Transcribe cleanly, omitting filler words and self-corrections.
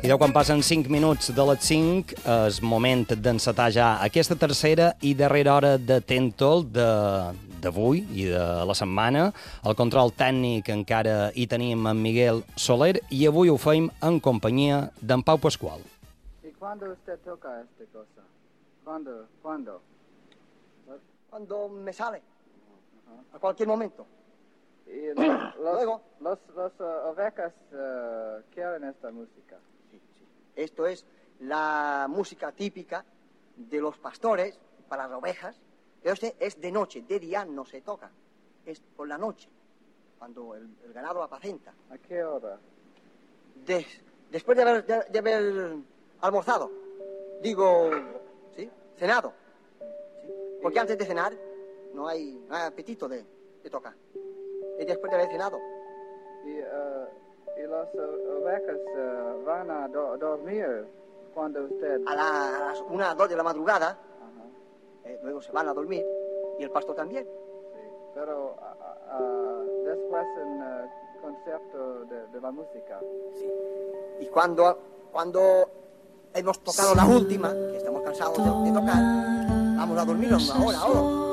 Mireu, quan passen 5 minuts de les 5, és moment d'encetar ja aquesta tercera i darrera hora de Tentol d'avui i de la setmana. El control tècnic encara hi tenim en Miguel Soler i avui ho feim en companyia d'en Pau Pasqual. ¿Y cuándo usted toca esta cosa? ¿Cuándo? Cuando me sale, a cualquier momento. Y Luego. Los ovejos quieren esta música. Sí. Esto es la música típica de los pastores para las ovejas, pero este es de noche, de día no se toca, es por la noche, cuando el ganado apacenta. ¿A qué hora? Después de haber almorzado, digo, ¿sí? Cenado, ¿sí? Porque antes de cenar no hay apetito de tocar, y después de haber cenado. Y las ovejas van a dormir cuando usted... A las 1 o 2 de la madrugada, Ajá. luego se van a dormir, y el pastor también. Sí. Pero después en concierto de la música. Sí. Y cuando hemos tocado la última, que estamos cansados de tocar, vamos a dormir una hora.